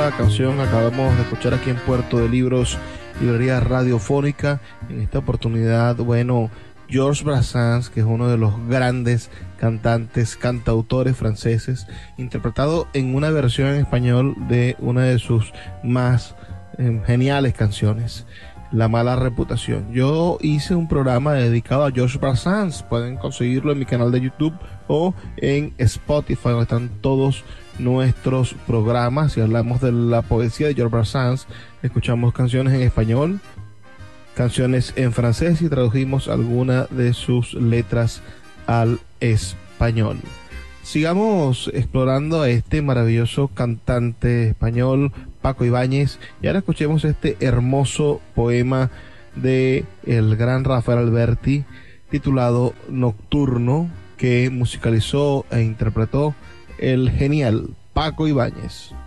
hermosa canción que acabamos de escuchar aquí en Puerto de Libros, librería radiofónica. En esta oportunidad, bueno, Georges Brassens, que es uno de los grandes cantantes, cantautores franceses, interpretado en una versión en español de una de sus más geniales canciones, La mala reputación. Yo hice un programa dedicado a Georges Brassens, pueden conseguirlo en mi canal de YouTube o en Spotify, donde están todos nuestros programas. Si hablamos de la poesía de Georges Brassens, escuchamos canciones en español, canciones en francés y tradujimos alguna de sus letras al español. Sigamos explorando a este maravilloso cantante español, Paco Ibáñez, y ahora escuchemos este hermoso poema de el gran Rafael Alberti titulado Nocturno, que musicalizó e interpretó el genial Paco Ibáñez.